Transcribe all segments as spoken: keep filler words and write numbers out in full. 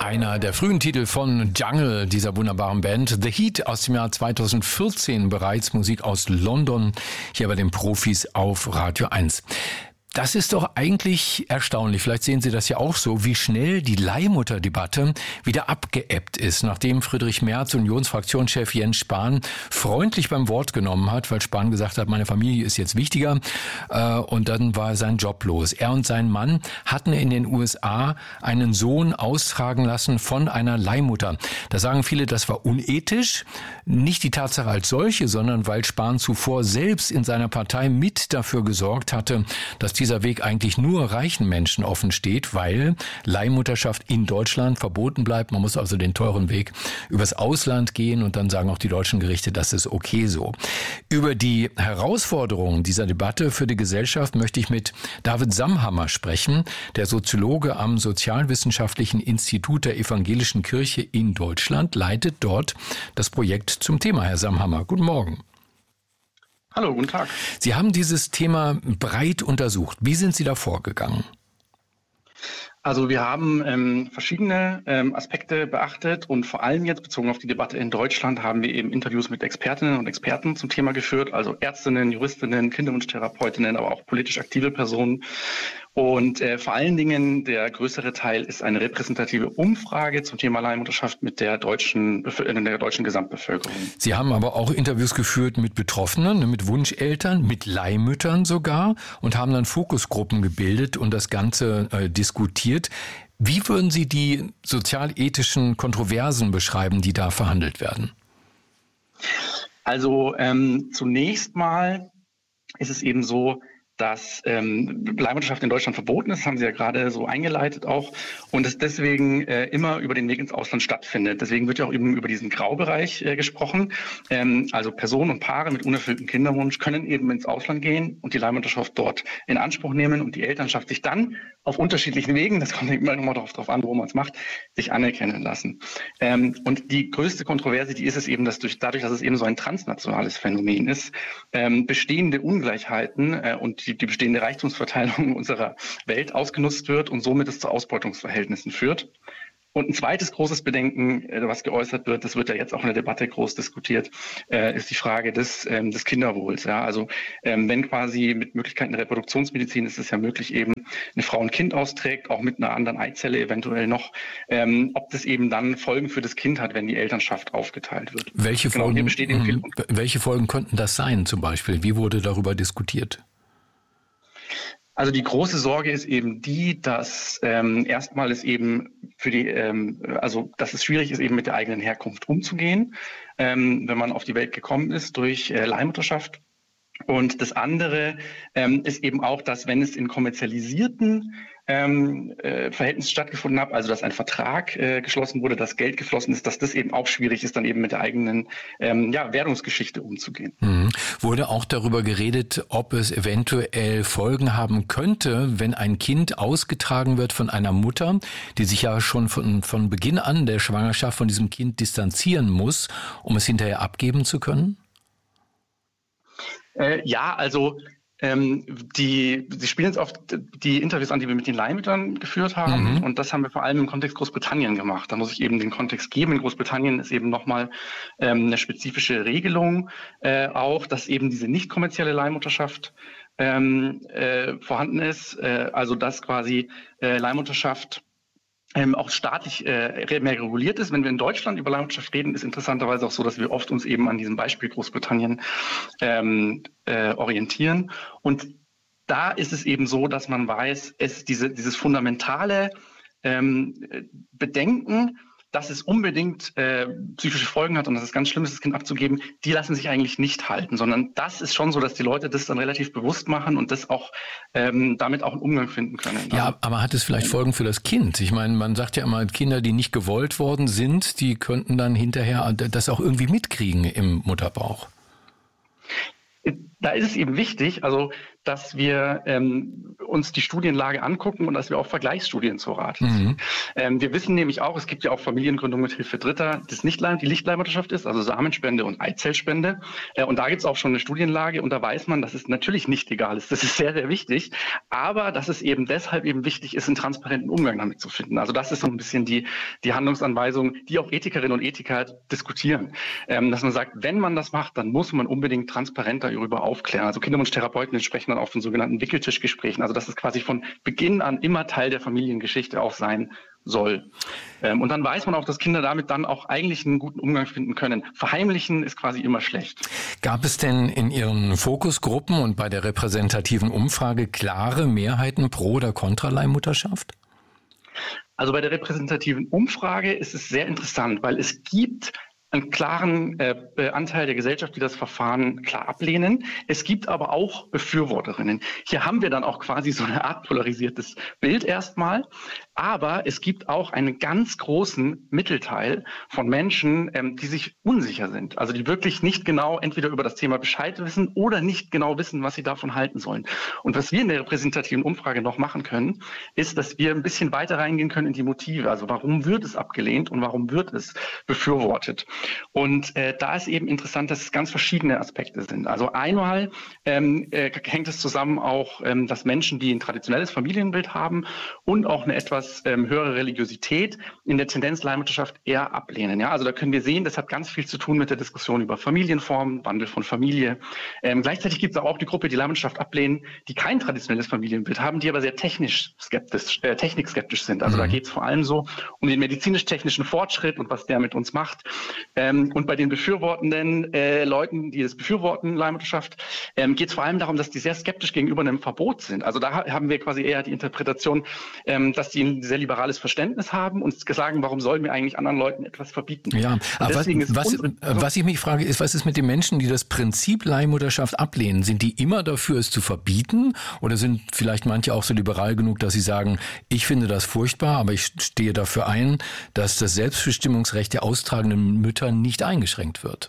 Einer der frühen Titel von Jungle, dieser wunderbaren Band. The Heat aus dem Jahr zweitausendvierzehn, bereits Musik aus London, hier bei den Profis auf Radio eins. Das ist doch eigentlich erstaunlich, vielleicht sehen Sie das ja auch so, wie schnell die Leihmutterdebatte wieder abgeebbt ist, nachdem Friedrich Merz, Unionsfraktionschef Jens Spahn, freundlich beim Wort genommen hat, weil Spahn gesagt hat, meine Familie ist jetzt wichtiger, und dann war sein Job los. Er und sein Mann hatten in den U S A einen Sohn austragen lassen von einer Leihmutter. Da sagen viele, das war unethisch, nicht die Tatsache als solche, sondern weil Spahn zuvor selbst in seiner Partei mit dafür gesorgt hatte, dass die dieser Weg eigentlich nur reichen Menschen offen steht, weil Leihmutterschaft in Deutschland verboten bleibt. Man muss also den teuren Weg übers Ausland gehen und dann sagen auch die deutschen Gerichte, das ist okay so. Über die Herausforderungen dieser Debatte für die Gesellschaft möchte ich mit David Samhammer sprechen, der Soziologe am Sozialwissenschaftlichen Institut der Evangelischen Kirche in Deutschland, leitet dort das Projekt zum Thema. Herr Samhammer, guten Morgen. Hallo, guten Tag. Sie haben dieses Thema breit untersucht. Wie sind Sie da vorgegangen? Also wir haben ähm, verschiedene ähm, Aspekte beachtet und vor allem jetzt bezogen auf die Debatte in Deutschland haben wir eben Interviews mit Expertinnen und Experten zum Thema geführt, also Ärztinnen, Juristinnen, Kinderwunschtherapeutinnen, aber auch politisch aktive Personen. Und äh, vor allen Dingen der größere Teil ist eine repräsentative Umfrage zum Thema Leihmutterschaft mit der deutschen, in der deutschen Gesamtbevölkerung. Sie haben aber auch Interviews geführt mit Betroffenen, mit Wunscheltern, mit Leihmüttern sogar und haben dann Fokusgruppen gebildet und das Ganze äh, diskutiert. Wie würden Sie die sozialethischen Kontroversen beschreiben, die da verhandelt werden? Also ähm, zunächst mal ist es eben so, dass ähm, Leihmutterschaft in Deutschland verboten ist, das haben Sie ja gerade so eingeleitet auch, und es deswegen äh, immer über den Weg ins Ausland stattfindet. Deswegen wird ja auch eben über diesen Graubereich äh, gesprochen. Ähm, also Personen und Paare mit unerfülltem Kinderwunsch können eben ins Ausland gehen und die Leihmutterschaft dort in Anspruch nehmen und die Elternschaft sich dann auf unterschiedlichen Wegen, das kommt immer nochmal darauf, darauf an, wo man es macht, sich anerkennen lassen. Ähm, und die größte Kontroverse, die ist es eben, dass durch, dadurch, dass es eben so ein transnationales Phänomen ist, ähm, bestehende Ungleichheiten äh, und die, die bestehende Reichtumsverteilung unserer Welt ausgenutzt wird und somit es zu Ausbeutungsverhältnissen führt. Und ein zweites großes Bedenken, was geäußert wird, das wird ja jetzt auch in der Debatte groß diskutiert, ist die Frage des, des Kinderwohls. Ja, also wenn quasi mit Möglichkeiten der Reproduktionsmedizin ist es ja möglich, eben eine Frau ein Kind austrägt, auch mit einer anderen Eizelle eventuell noch, ob das eben dann Folgen für das Kind hat, wenn die Elternschaft aufgeteilt wird. Welche genau, Folgen, besteht eben viel welche Folgen könnten das sein zum Beispiel? Wie wurde darüber diskutiert? Also die große Sorge ist eben die, dass ähm, erstmal es eben für die, ähm, also dass es schwierig ist, eben mit der eigenen Herkunft umzugehen, ähm, wenn man auf die Welt gekommen ist durch äh, Leihmutterschaft. Und das andere ähm, ist eben auch, dass wenn es in kommerzialisierten ähm, äh, Verhältnissen stattgefunden hat, also dass ein Vertrag äh, geschlossen wurde, dass Geld geflossen ist, dass das eben auch schwierig ist, dann eben mit der eigenen ähm, ja, Währungsgeschichte umzugehen. Mhm. Wurde auch darüber geredet, ob es eventuell Folgen haben könnte, wenn ein Kind ausgetragen wird von einer Mutter, die sich ja schon von, von Beginn an der Schwangerschaft von diesem Kind distanzieren muss, um es hinterher abgeben zu können? Äh, ja, also ähm, die, Sie spielen jetzt auf die Interviews an, die wir mit den Leihmüttern geführt haben. Mhm. Und das haben wir vor allem im Kontext Großbritannien gemacht. Da muss ich eben den Kontext geben. In Großbritannien ist eben nochmal ähm, eine spezifische Regelung äh, auch, dass eben diese nicht kommerzielle Leihmutterschaft ähm, äh, vorhanden ist. Äh, also dass quasi äh, Leihmutterschaft Ähm, auch staatlich äh, mehr reguliert ist. Wenn wir in Deutschland über Leihmutterschaft reden, ist interessanterweise auch so, dass wir oft uns eben an diesem Beispiel Großbritannien ähm, äh, orientieren. Und da ist es eben so, dass man weiß, es diese, dieses fundamentale ähm, Bedenken, dass es unbedingt äh, psychische Folgen hat und dass es ganz schlimm ist, das Kind abzugeben, die lassen sich eigentlich nicht halten, sondern das ist schon so, dass die Leute das dann relativ bewusst machen und das auch ähm, damit auch einen Umgang finden können. Ja, also, aber hat es vielleicht Folgen für das Kind? Ich meine, man sagt ja immer, Kinder, die nicht gewollt worden sind, die könnten dann hinterher das auch irgendwie mitkriegen im Mutterbauch. Da ist es eben wichtig, also dass wir ähm, uns die Studienlage angucken und dass wir auch Vergleichsstudien zur Rate ziehen. Mhm. Ähm, wir wissen nämlich auch, es gibt ja auch Familiengründung mit Hilfe Dritter, das nicht die Lichtleihmutterschaft ist, also Samenspende und Eizellspende. Äh, und da gibt es auch schon eine Studienlage und da weiß man, dass es natürlich nicht egal ist. Das ist sehr, sehr wichtig. Aber dass es eben deshalb eben wichtig ist, einen transparenten Umgang damit zu finden. Also das ist so ein bisschen die, die Handlungsanweisung, die auch Ethikerinnen und Ethiker diskutieren. Ähm, dass man sagt, wenn man das macht, dann muss man unbedingt transparent darüber aufklären. Also Kinderwunschtherapeuten sprechen dann auch von sogenannten Wickeltischgesprächen. Also dass es quasi von Beginn an immer Teil der Familiengeschichte auch sein soll. Ähm, und dann weiß man auch, dass Kinder damit dann auch eigentlich einen guten Umgang finden können. Verheimlichen ist quasi immer schlecht. Gab es denn in Ihren Fokusgruppen und bei der repräsentativen Umfrage klare Mehrheiten pro oder contra Leihmutterschaft? Also bei der repräsentativen Umfrage ist es sehr interessant, weil es gibt einen klaren äh, Anteil der Gesellschaft, die das Verfahren klar ablehnen. Es gibt aber auch Befürworterinnen. Hier haben wir dann auch quasi so eine Art polarisiertes Bild erstmal. Aber es gibt auch einen ganz großen Mittelteil von Menschen, ähm, die sich unsicher sind. Also die wirklich nicht genau entweder über das Thema Bescheid wissen oder nicht genau wissen, was sie davon halten sollen. Und was wir in der repräsentativen Umfrage noch machen können, ist, dass wir ein bisschen weiter reingehen können in die Motive. Also warum wird es abgelehnt und warum wird es befürwortet? Und äh, da ist eben interessant, dass es ganz verschiedene Aspekte sind. Also einmal ähm, äh, hängt es zusammen auch, ähm, dass Menschen, die ein traditionelles Familienbild haben und auch eine etwas ähm, höhere Religiosität in der Tendenz Leihmutterschaft eher ablehnen. Ja, also da können wir sehen, das hat ganz viel zu tun mit der Diskussion über Familienformen, Wandel von Familie. Ähm, gleichzeitig gibt es auch die Gruppe, die Leihmutterschaft ablehnen, die kein traditionelles Familienbild haben, die aber sehr technisch skeptisch, äh, technikskeptisch sind. Also mhm. da geht es vor allem so um den medizinisch-technischen Fortschritt und was der mit uns macht. Ähm, und bei den befürwortenden äh, Leuten, die das befürworten, Leihmutterschaft, ähm, geht es vor allem darum, dass die sehr skeptisch gegenüber einem Verbot sind. Also da haben wir quasi eher die Interpretation, ähm, dass die ein sehr liberales Verständnis haben und sagen, warum sollen wir eigentlich anderen Leuten etwas verbieten? Ja, aber was, was, was ich mich frage, ist, was ist mit den Menschen, die das Prinzip Leihmutterschaft ablehnen? Sind die immer dafür, es zu verbieten? Oder sind vielleicht manche auch so liberal genug, dass sie sagen, ich finde das furchtbar, aber ich stehe dafür ein, dass das Selbstbestimmungsrecht der austragenden Mütter nicht eingeschränkt wird?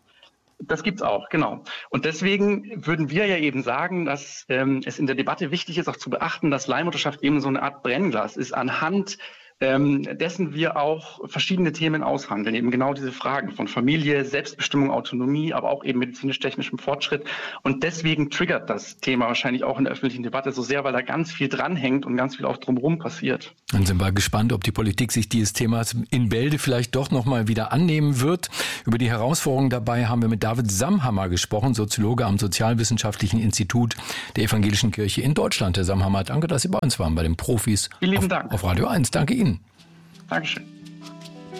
Das gibt's auch, genau. Und deswegen würden wir ja eben sagen, dass ähm, es in der Debatte wichtig ist, auch zu beachten, dass Leihmutterschaft eben so eine Art Brennglas ist, anhand ähm, dessen wir auch verschiedene Themen aushandeln. Eben genau diese Fragen von Familie, Selbstbestimmung, Autonomie, aber auch eben medizinisch-technischem Fortschritt. Und deswegen triggert das Thema wahrscheinlich auch in der öffentlichen Debatte so sehr, weil da ganz viel dranhängt und ganz viel auch drumherum passiert. Dann sind wir gespannt, ob die Politik sich dieses Themas in Bälde vielleicht doch nochmal wieder annehmen wird. Über die Herausforderungen dabei haben wir mit David Samhammer gesprochen, Soziologe am Sozialwissenschaftlichen Institut der Evangelischen Kirche in Deutschland. Herr Samhammer, danke, dass Sie bei uns waren, bei den Profis. Vielen lieben auf, Dank. Auf Radio eins. Danke Ihnen. Dankeschön.